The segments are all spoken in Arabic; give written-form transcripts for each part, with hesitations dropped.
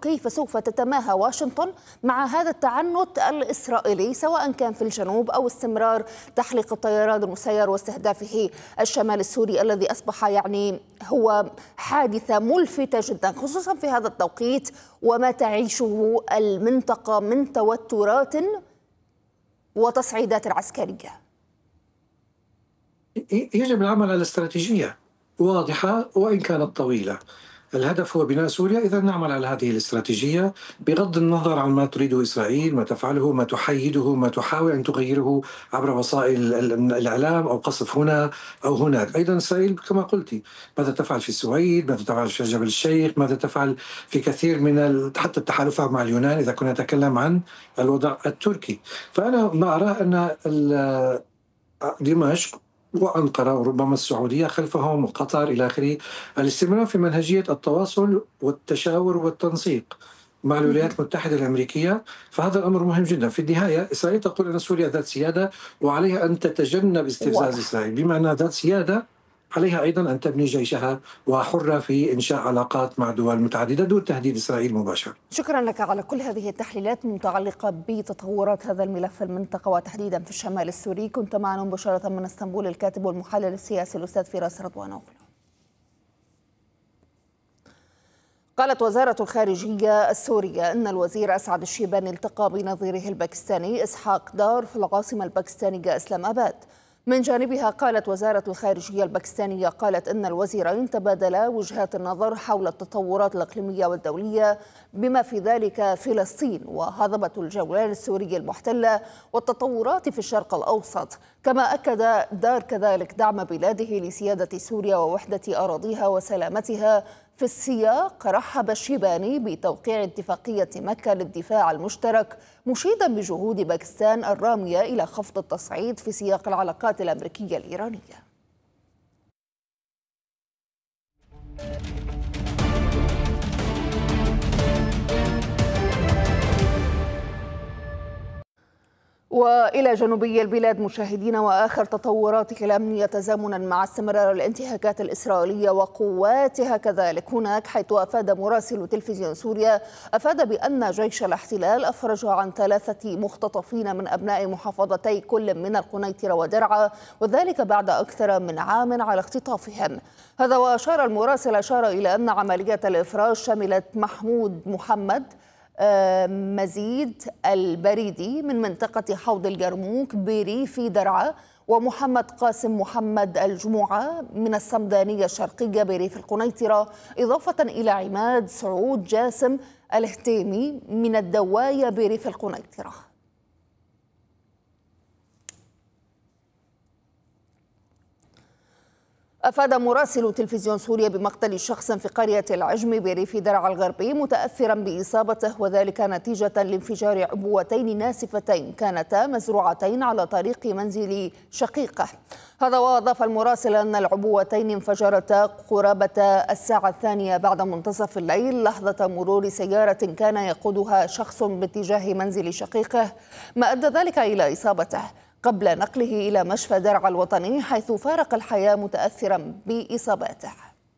كيف سوف تتماهى واشنطن مع هذا التعنت الإسرائيلي سواء كان في الجنوب أو استمرار تحليق الطيران المسير واستهدافه الشمال السوري الذي أصبح هو حادثة ملفتة جدا خصوصا في هذا التوقيت وما تعيشه المنطقة من توترات وتصعيدات عسكرية. يجب العمل على استراتيجية واضحة وإن كانت طويلة. الهدف هو بناء سوريا، إذا نعمل على هذه الاستراتيجية بغض النظر عن ما تريده إسرائيل، ما تفعله، ما تحيده، ما تحاول أن تغيره عبر وسائل الإعلام أو قصف هنا أو هناك. أيضا إسرائيل كما قلت ماذا تفعل في السويد، ماذا تفعل في جبل الشيخ، ماذا تفعل في كثير من حتى التحالفات مع اليونان إذا كنا نتكلم عن الوضع التركي. فأنا ما أراه أن دمشق وأنقرة وربما السعودية خلفهم وقطر إلى آخره الاستمرار في منهجية التواصل والتشاور والتنسيق مع الولايات المتحدة الأمريكية. فهذا الأمر مهم جدا. في النهاية إسرائيل تقول أن سوريا ذات سيادة وعليها أن تتجنب استفزاز إسرائيل، بمعنى ذات سيادة عليها أيضا أن تبني جيشها وحرة في إنشاء علاقات مع دول متعددة دون تهديد إسرائيل مباشرة. شكرا لك على كل هذه التحليلات المتعلقة بتطورات هذا الملف في المنطقة وتحديدا في الشمال السوري. كنت معنا مباشرة من اسطنبول الكاتب والمحلل السياسي الأستاذ فراس رضوان أوغلو. قالت وزارة الخارجية السورية أن الوزير أسعد الشيباني التقى بنظيره الباكستاني إسحاق دار في العاصمة الباكستانية إسلام آباد. من جانبها قالت وزارة الخارجية الباكستانية أن الوزيرين تبادلا وجهات النظر حول التطورات الإقليمية والدولية بما في ذلك فلسطين وهضبة الجولان السوري المحتلة والتطورات في الشرق الأوسط. كما أكد دار كذلك دعم بلاده لسيادة سوريا ووحدة أراضيها وسلامتها. في السياق رحب الشيباني بتوقيع اتفاقية مكة للدفاع المشترك مشيدا بجهود باكستان الرامية إلى خفض التصعيد في سياق العلاقات الأمريكية الإيرانية. وإلى جنوبي البلاد مشاهدين، وآخر تطوراتها الأمنية تزامنا مع استمرار الانتهاكات الإسرائيلية وقواتها كذلك هناك، حيث أفاد مراسل تلفزيون سوريا بأن جيش الاحتلال أفرج عن 3 مختطفين من أبناء محافظتي كل من القنيطرة ودرعا، وذلك بعد أكثر من عام على اختطافهم. هذا وأشار المراسل إلى أن عملية الإفراج شملت محمد مزيد البريدي من منطقة حوض الجرموك بريف درعا، ومحمد قاسم محمد الجموعة من الصمدانية الشرقية بريف القنيطرة، إضافة إلى عماد سعود جاسم الهتيمي من الدواية بريف القنيطرة. أفاد مراسل تلفزيون سوريا بمقتل شخص في قرية العجم بريف درعا الغربي متأثرا بإصابته، وذلك نتيجة لانفجار عبوتين ناسفتين كانتا مزروعتين على طريق منزل شقيقه. هذا وأضاف المراسل أن العبوتين انفجرتا قرابة الساعة 2 بعد منتصف الليل لحظة مرور سيارة كان يقودها شخص باتجاه منزل شقيقه، ما أدى ذلك إلى إصابته قبل نقله إلى مشفى درعا الوطني، حيث فارق الحياة متأثرا بإصاباته.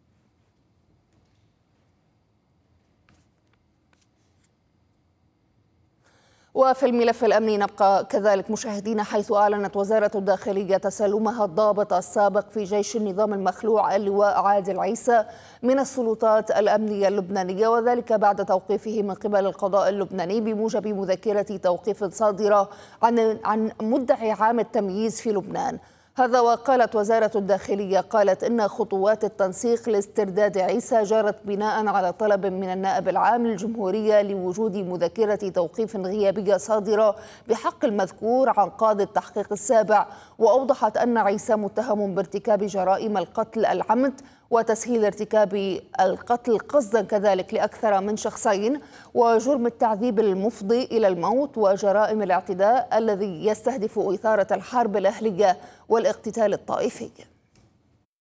وفي الملف الأمني نبقى كذلك مشاهدين، حيث أعلنت وزارة الداخلية تسلمها الضابط السابق في جيش النظام المخلوع اللواء عادل عيسى من السلطات الأمنية اللبنانية، وذلك بعد توقيفه من قبل القضاء اللبناني بموجب مذكرة توقيف صادرة عن مدعي عام التمييز في لبنان. هذا وقالت وزارة الداخلية إن خطوات التنسيق لاسترداد عيسى جرت بناء على طلب من النائب العام للجمهورية لوجود مذكرة توقيف غيابية صادرة بحق المذكور عن قاضي التحقيق السابع. وأوضحت أن عيسى متهم بارتكاب جرائم القتل العمد وتسهيل ارتكاب القتل قصدا كذلك لأكثر من شخصين، وجرم التعذيب المفضي إلى الموت، وجرائم الاعتداء الذي يستهدف إثارة الحرب الأهلية والاقتتال الطائفي.